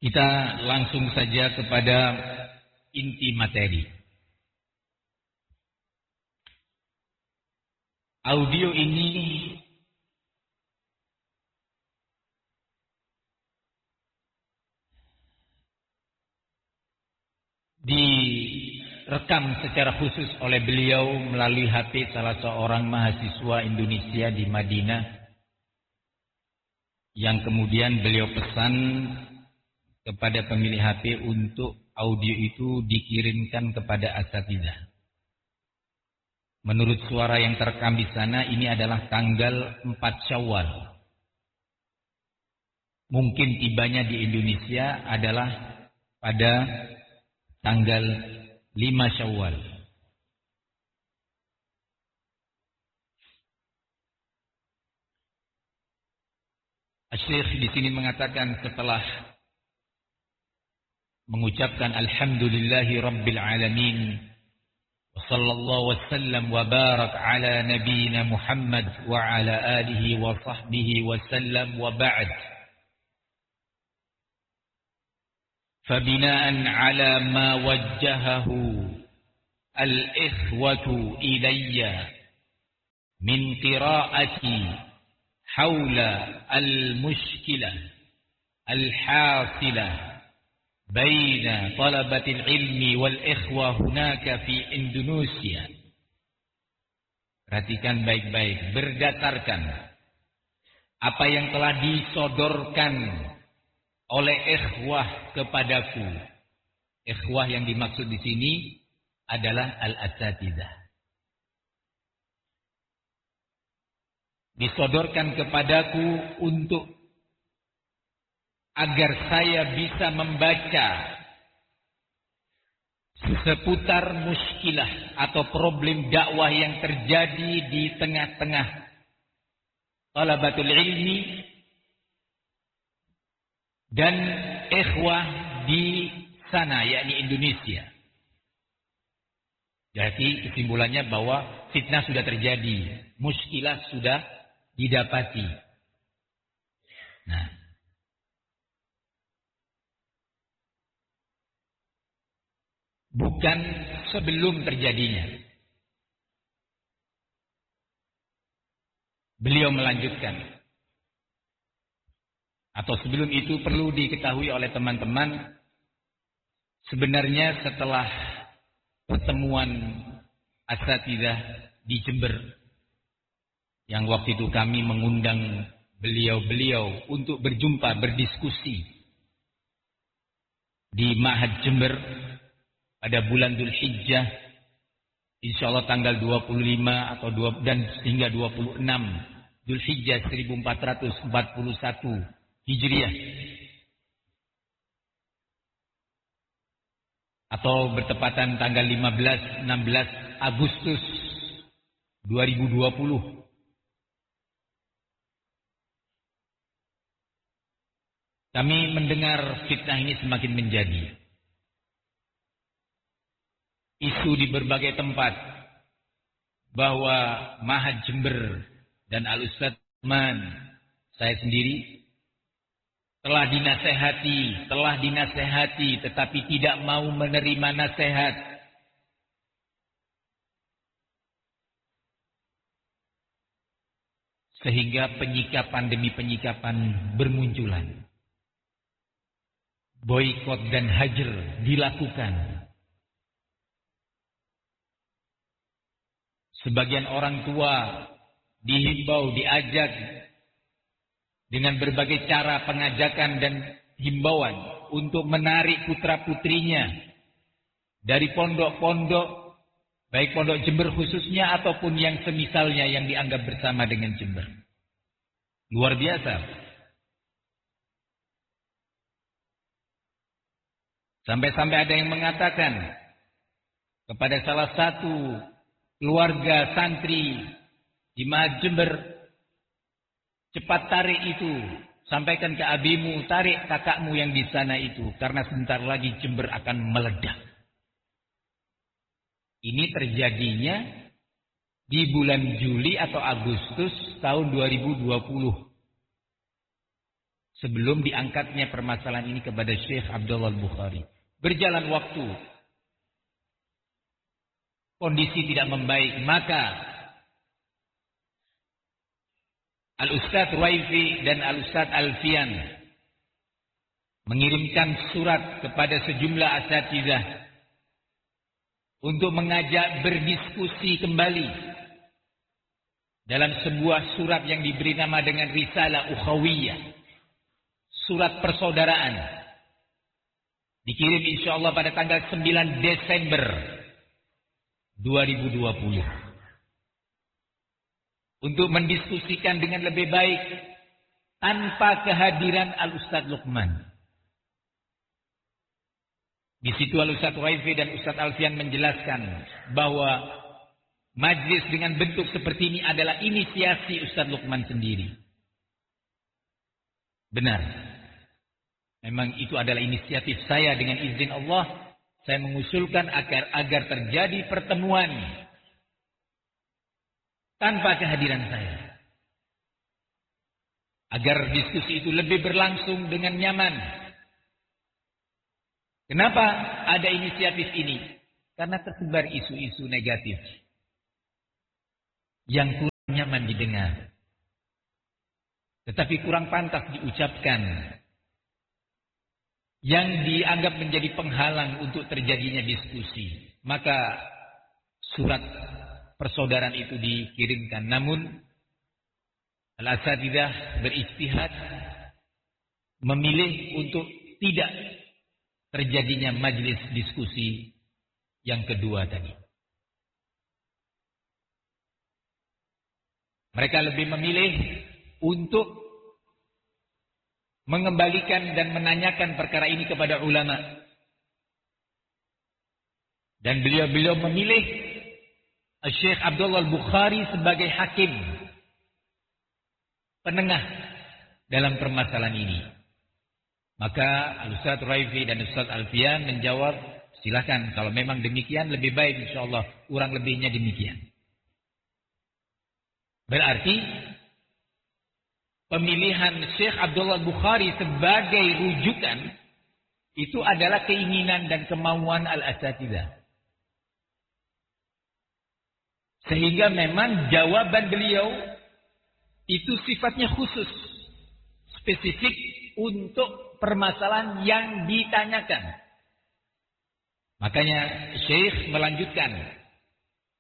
Kita langsung saja kepada inti materi. Audio ini direkam secara khusus oleh beliau melalui HP salah seorang mahasiswa Indonesia di Madinah, yang kemudian beliau pesan kepada pemilik HP untuk audio itu dikirimkan kepada asatidzah. Menurut suara yang terekam di sana, ini adalah tanggal 4 Syawal. Mungkin tibanya di Indonesia adalah pada tanggal 5 Syawal. Asy-Syaikh di sini mengatakan setelah mengucapkan alhamdulillahi rabbil alamin wa sallallahu wasallam wa barak ala nabiyyina Muhammad wa ala alihi wa sahbihi wa sallam wa ba'd. فبناء على ما وجهه الإخوة إلي من قراءة حول المشكلة الحاصلة بين طلبة العلم والإخوة هناك في إندونيسيا. Perhatikan baik-baik, berdasarkan apa yang telah disodorkan oleh ikhwah kepadaku. Ikhwah yang dimaksud di sini adalah al-asatidzah. Disodorkan kepadaku untuk agar saya bisa membaca seputar muskilah atau problem dakwah yang terjadi di tengah-tengah talabatul ilmi dan ikhwah di sana, yakni Indonesia. Jadi kesimpulannya bahwa fitnah sudah terjadi, muskilah sudah didapati. Nah, bukan sebelum terjadinya. Beliau melanjutkan, atau sebelum itu perlu diketahui oleh teman-teman, sebenarnya setelah pertemuan asatidzah di Jember, yang waktu itu kami mengundang beliau-beliau untuk berjumpa, berdiskusi di Ma'had Jember pada bulan Dzulhijjah, insyaallah tanggal 25 atau dan hingga 26 Dzulhijjah 1441 Hijriah, atau bertepatan tanggal 15-16 Agustus 2020. Kami mendengar fitnah ini semakin menjadi isu di berbagai tempat bahwa Ma'had Jember dan Al-Ustadz Man, saya sendiri telah dinasehati, tetapi tidak mau menerima nasihat. Sehingga penyikapan demi penyikapan bermunculan. Boikot dan hajar dilakukan. Sebagian orang tua dihimbau, diajak dengan berbagai cara pengajakan dan himbauan untuk menarik putra-putrinya dari pondok-pondok, baik pondok Jember khususnya ataupun yang semisalnya yang dianggap bersama dengan Jember. Luar biasa. Sampai-sampai ada yang mengatakan kepada salah satu keluarga santri di Ma'had Jember, cepat tarik itu, sampaikan ke abimu, tarik kakakmu yang di sana itu, karena sebentar lagi Jember akan meledak. Ini terjadinya di bulan Juli atau Agustus tahun 2020. sebelum diangkatnya permasalahan ini kepada Syekh Abdullah Al-Bukhari. Berjalan waktu, kondisi tidak membaik, maka Al-Ustadz Ruwaifi dan Al-Ustadz Alfian mengirimkan surat kepada sejumlah asatidzah untuk mengajak berdiskusi kembali dalam sebuah surat yang diberi nama dengan Risalah Ukhawiyah, surat persaudaraan, dikirim insyaallah pada tanggal 9 Desember 2020 untuk mendiskusikan dengan lebih baik tanpa kehadiran Al-Ustadz Luqman. Di situ Al-Ustadz Ruwaifi dan Ustadz Alfian menjelaskan bahwa majlis dengan bentuk seperti ini adalah inisiasi Ustadz Luqman sendiri. Benar. Memang itu adalah inisiatif saya, dengan izin Allah. Saya mengusulkan agar terjadi pertemuan tanpa kehadiran saya. Agar diskusi itu lebih berlangsung dengan nyaman. Kenapa ada inisiatif ini? Karena tersebar isu-isu negatif yang kurang nyaman didengar, tetapi kurang pantas diucapkan, yang dianggap menjadi penghalang untuk terjadinya diskusi. Maka surat persaudaraan itu dikirimkan. Namun al-asatidzah berijtihad memilih untuk tidak terjadinya majelis diskusi yang kedua tadi. Mereka lebih memilih untuk mengembalikan dan menanyakan perkara ini kepada ulama. Dan beliau memilih Syekh Abdullah Al-Bukhari sebagai hakim penengah dalam permasalahan ini. Maka Al-Ustadz Ruwaifi dan Ustadz Alfian menjawab, silakan, kalau memang demikian lebih baik insyaallah, kurang lebihnya demikian. Berarti pemilihan Syekh Abdullah Bukhari sebagai rujukan itu adalah keinginan dan kemauan al-asatidzah. Sehingga memang jawaban beliau itu sifatnya khusus, spesifik untuk permasalahan yang ditanyakan. Makanya Syekh melanjutkan